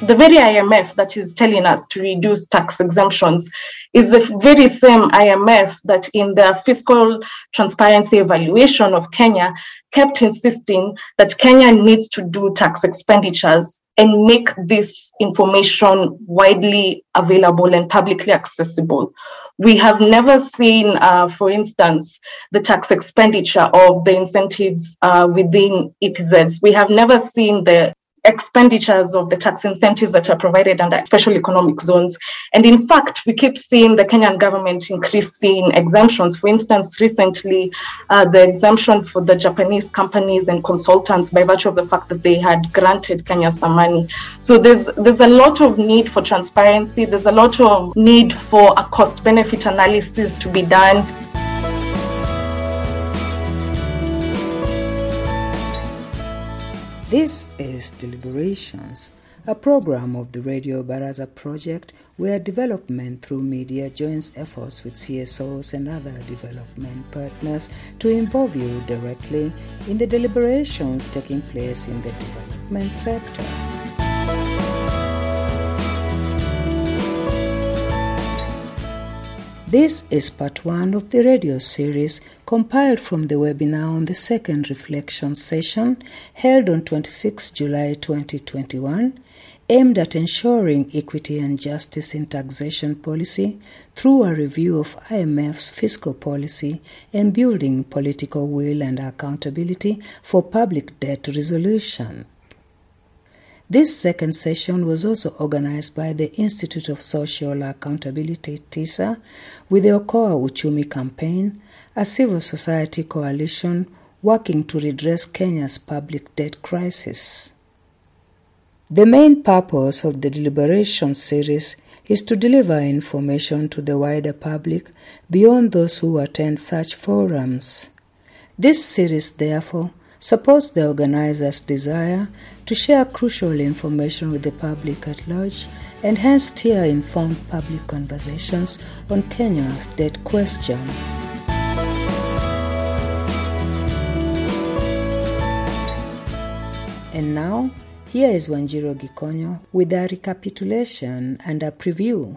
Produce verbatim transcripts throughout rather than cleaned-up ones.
the very I M F that is telling us to reduce tax exemptions is the very same I M F that in their fiscal transparency evaluation of Kenya kept insisting that Kenya needs to do tax expenditures and make this information widely available and publicly accessible. We have never seen, uh, for instance, the tax expenditure of the incentives uh, within E P Zs. We have never seen the expenditures of the tax incentives that are provided under special economic zones. And in fact, we keep seeing the Kenyan government increasing exemptions. For instance, recently, uh, the exemption for the Japanese companies and consultants by virtue of the fact that they had granted Kenya some money. So there's, there's a lot of need for transparency. There's a lot of need for a cost-benefit analysis to be done. This is Deliberations, a program of the Radio Baraza project where development through media joins efforts with C S Os and other development partners to involve you directly in the deliberations taking place in the development sector. This is part one of the radio series compiled from the webinar on the second reflection session held on the twenty-sixth of July twenty twenty-one, aimed at ensuring equity and justice in taxation policy through a review of I M F's fiscal policy and building political will and accountability for public debt resolution. This second session was also organized by the Institute of Social Accountability, TISA, with the Okoa Uchumi campaign, a civil society coalition working to redress Kenya's public debt crisis. The main purpose of the deliberation series is to deliver information to the wider public beyond those who attend such forums. This series, therefore, supports the organizers' desire to share crucial information with the public at large and hence steer informed public conversations on Kenya's debt question. And now, here is Wanjiro Gikonyo with a recapitulation and a preview.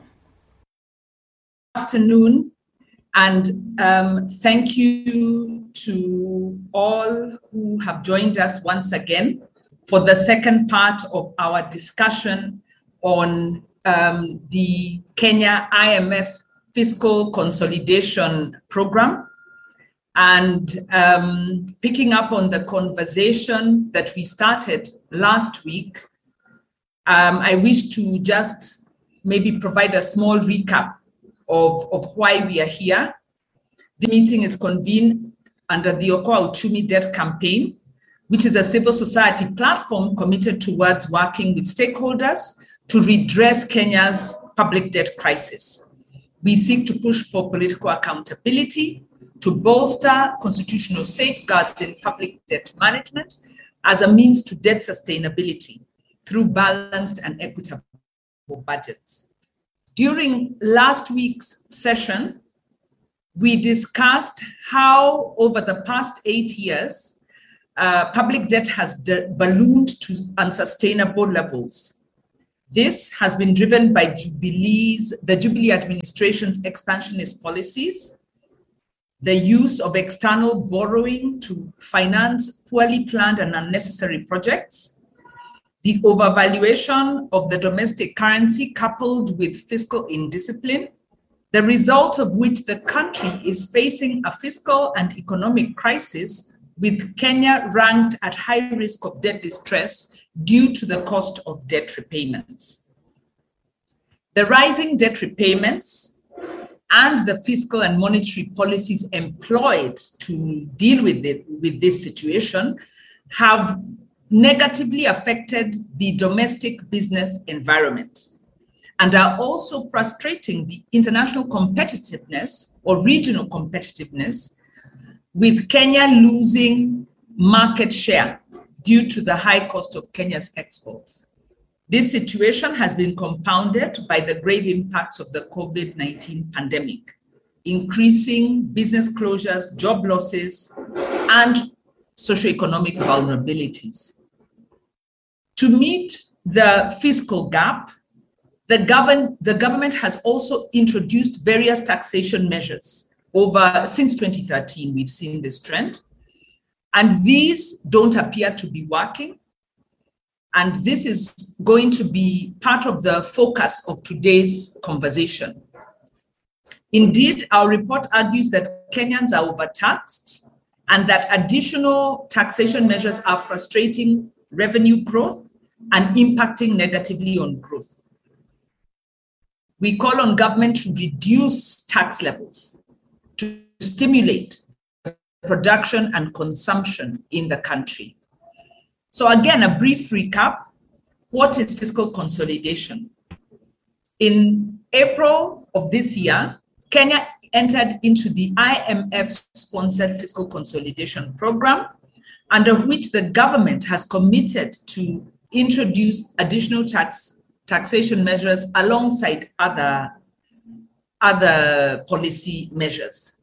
Afternoon, and um, thank you to all who have joined us once again for the second part of our discussion on um, the Kenya I M F Fiscal Consolidation Program. And um, picking up on the conversation that we started last week, um, I wish to just maybe provide a small recap of, of why we are here. The meeting is convened under the Okoa Uchumi Debt Campaign, which is a civil society platform committed towards working with stakeholders to redress Kenya's public debt crisis. We seek to push for political accountability, to bolster constitutional safeguards in public debt management as a means to debt sustainability through balanced and equitable budgets. During last week's session, we discussed how over the past eight years, Uh, public debt has de- ballooned to unsustainable levels. This has been driven by Jubilee's, the Jubilee administration's expansionist policies, the use of external borrowing to finance poorly planned and unnecessary projects, the overvaluation of the domestic currency coupled with fiscal indiscipline, the result of which the country is facing a fiscal and economic crisis with Kenya ranked at high risk of debt distress due to the cost of debt repayments. The rising debt repayments and the fiscal and monetary policies employed to deal with it, with this situation have negatively affected the domestic business environment and are also frustrating the international competitiveness or regional competitiveness, with Kenya losing market share due to the high cost of Kenya's exports. This situation has been compounded by the grave impacts of the COVID nineteen pandemic, increasing business closures, job losses, and socioeconomic vulnerabilities. To meet the fiscal gap, the, govern, the government has also introduced various taxation measures. Over since twenty thirteen, we've seen this trend, and these don't appear to be working. And this is going to be part of the focus of today's conversation. Indeed, our report argues that Kenyans are overtaxed and that additional taxation measures are frustrating revenue growth and impacting negatively on growth. We call on government to reduce tax levels to stimulate production and consumption in the country. So again, a brief recap. What is fiscal consolidation? In April of this year, Kenya entered into the I M F-sponsored fiscal consolidation program, under which the government has committed to introduce additional tax taxation measures alongside other, other policy measures.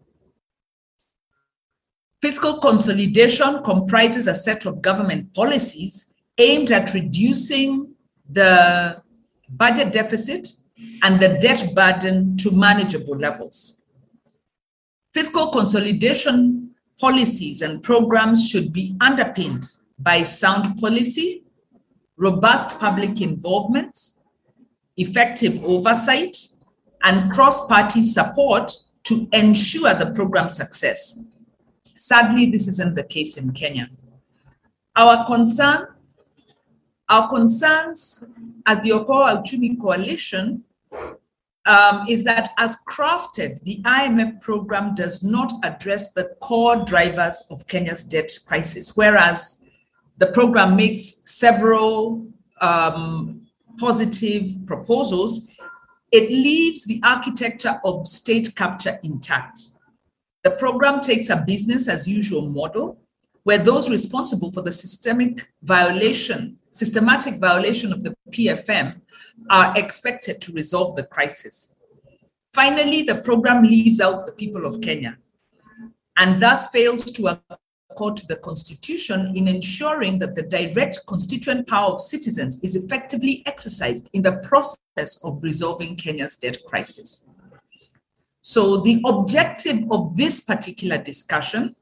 Fiscal consolidation comprises a set of government policies aimed at reducing the budget deficit and the debt burden to manageable levels. Fiscal consolidation policies and programs should be underpinned by sound policy, robust public involvement, effective oversight, and cross-party support to ensure the program's success. Sadly, this isn't the case in Kenya. Our concern, our concerns as the Okoa Uchumi Coalition um, is that as crafted, the I M F program does not address the core drivers of Kenya's debt crisis, whereas the program makes several um, positive proposals, it leaves the architecture of state capture intact. The program takes a business as usual model where those responsible for the systemic violation, systematic violation of the P F M are expected to resolve the crisis. Finally, the program leaves out the people of Kenya and thus fails to accord to the Constitution in ensuring that the direct constituent power of citizens is effectively exercised in the process of resolving Kenya's debt crisis. So the objective of this particular discussion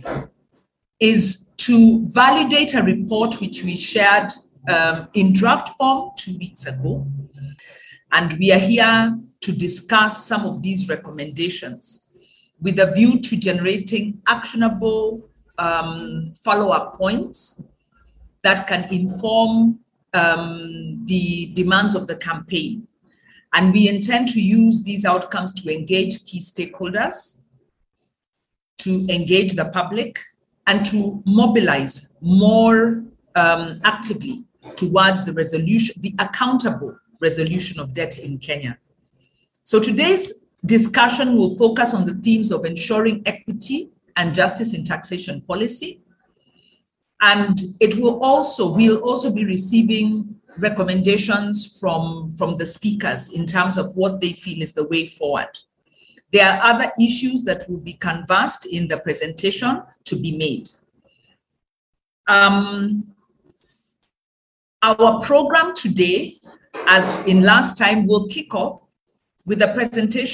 is to validate a report which we shared um, in draft form two weeks ago. And we are here to discuss some of these recommendations with a view to generating actionable um, follow-up points that can inform um, the demands of the campaign. And we intend to use these outcomes to engage key stakeholders, to engage the public, and to mobilize more um, actively towards the resolution, the accountable resolution of debt in Kenya. So today's discussion will focus on the themes of ensuring equity and justice in taxation policy. And it will also, we'll also be receiving recommendations from, from the speakers in terms of what they feel is the way forward. There are other issues that will be canvassed in the presentation to be made. Um, our program today, as in last time, will kick off with a presentation